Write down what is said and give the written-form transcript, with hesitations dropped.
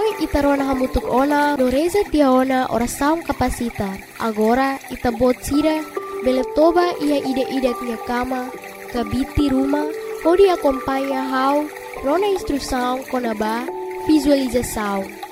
ita rona hamutuk ona doreza tia ona oração capacita. Agora ita bot sira bele toba ia ide-ide tia kama kabiti rumah pode acompanha how rona instrução konaba visualização.